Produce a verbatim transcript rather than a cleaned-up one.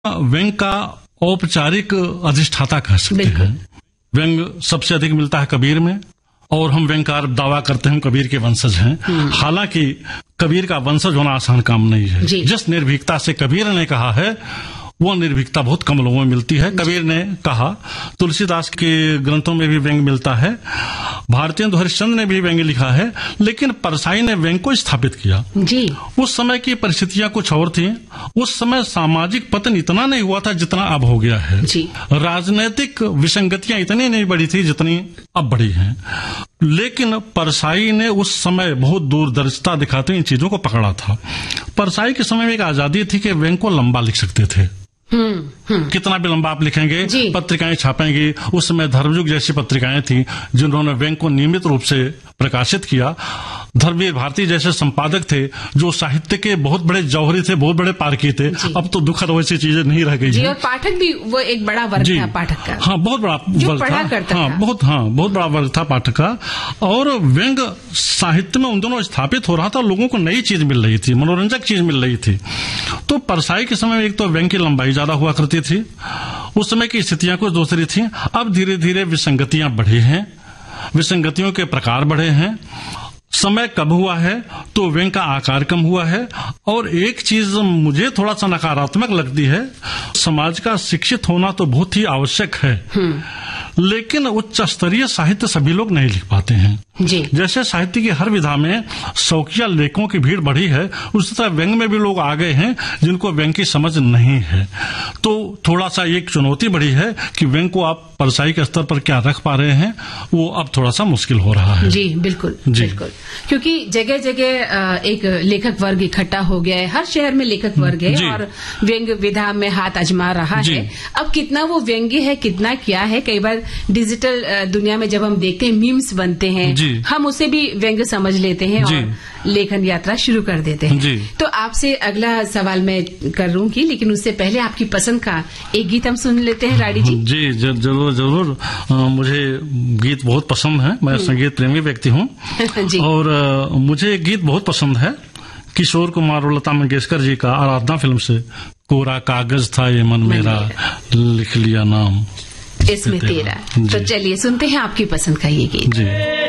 व्यंग का औपचारिक अधिष्ठाता कह सकते हैं। व्यंग सबसे अधिक मिलता है कबीर में, और हम व्यंगकार दावा करते हैं कबीर के वंशज हैं। हालांकि कबीर का वंशज होना आसान काम नहीं है। जिस निर्भीकता से कबीर ने कहा है वो निर्भीकता बहुत कम लोगों में मिलती है। कबीर ने कहा, तुलसीदास के ग्रंथों में भी व्यंग मिलता है, भारतेंदु हरिश्चंद्र ने भी व्यंग लिखा है, लेकिन परसाई ने व्यंग को स्थापित किया। जी। उस समय की परिस्थितियां कुछ और थी। उस समय सामाजिक पतन इतना नहीं हुआ था जितना अब हो गया है। जी। राजनीतिक विसंगतियां इतनी नहीं बढ़ी थी जितनी अब बढ़ी हैं। लेकिन परसाई ने उस समय बहुत दूरदर्शिता दिखाते इन चीजों को पकड़ा था। परसाई के समय में एक आजादी थी कि व्यंग को लंबा लिख सकते थे। हम्म, हम्म। कितना भी लंबा आप लिखेंगे, पत्रिकाएं छापेंगे। उस समय धर्मयुग जैसी पत्रिकाएं थी जिन्होंने व्यंग को नियमित रूप से प्रकाशित किया। धर्मवीर भारती जैसे संपादक थे जो साहित्य के बहुत बड़े जौहरी थे, बहुत बड़े पारखी थे। अब तो दुखद वैसी चीजें नहीं रह गई। और पाठक भी वो एक बड़ा वर्ग था पाठक का। हाँ, बहुत बड़ा वर्ग था। करता हाँ, था। बहुत हाँ बहुत बड़ा वर्ग था पाठक का। और व्यंग साहित्य में उन दोनों स्थापित हो रहा था, लोगों को नई चीज मिल रही थी, मनोरंजक चीज मिल रही थी। तो परसाई के समय में एक तो व्यंग की लंबाई ज्यादा हुआ करती थी, उस समय की स्थितियां कुछ दूसरी थी। अब धीरे धीरे विसंगतियां बढ़ी हैं, विसंगतियों के प्रकार बढ़े हैं। समय कब हुआ है तो व्यंग का आकार कम हुआ है। और एक चीज मुझे थोड़ा सा नकारात्मक लगती है, समाज का शिक्षित होना तो बहुत ही आवश्यक है, लेकिन उच्च स्तरीय साहित्य सभी लोग नहीं लिख पाते हैं। जी। जैसे साहित्य की हर विधा में शौकिया लेखकों की भीड़ बढ़ी है, उसी तरह व्यंग में भी लोग आ गए हैं जिनको व्यंग की समझ नहीं है। तो थोड़ा सा एक चुनौती बढ़ी है कि व्यंग को आप परसाई के स्तर पर क्या रख पा रहे हैं, वो अब थोड़ा सा मुश्किल हो रहा है। जी बिल्कुल, जी बिल्कुल, क्योंकि जगह जगह एक लेखक वर्ग इकट्ठा हो गया है, हर शहर में लेखक वर्ग है और व्यंग विधा में हाथ आजमा रहा है। अब कितना वो व्यंग्य है, कितना क्या है, कई बार डिजिटल दुनिया में जब हम देखते हैं मीम्स बनते हैं, हम उसे भी व्यंग्य समझ लेते हैं और लेखन यात्रा शुरू कर देते हैं। तो आपसे अगला सवाल मैं करूंगी, लेकिन उससे पहले आपकी पसंद का एक गीत हम सुन लेते हैं राडी जी। जी जरूर जरूर, मुझे गीत बहुत पसंद है, मैं संगीत प्रेमी व्यक्ति हूँ। और आ, मुझे एक गीत बहुत पसंद है किशोर कुमार और लता मंगेशकर जी का, आराधना फिल्म से, कोरा कागज था ये मन मेरा, लिख लिया नाम इसमें तेरा। तो चलिए सुनते हैं आपकी पसंद का ये गीत। जी।